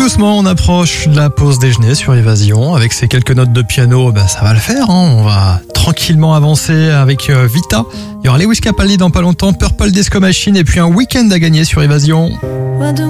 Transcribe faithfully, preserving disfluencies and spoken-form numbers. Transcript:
doucement, on approche de la pause déjeuner sur Évasion. Avec ces quelques notes de piano, ben, ça va le faire. Hein. On va tranquillement avancer avec euh, Vita. Il y aura Lewis Capaldi dans pas longtemps, Purple Disco Machine et puis un week-end à gagner sur Évasion.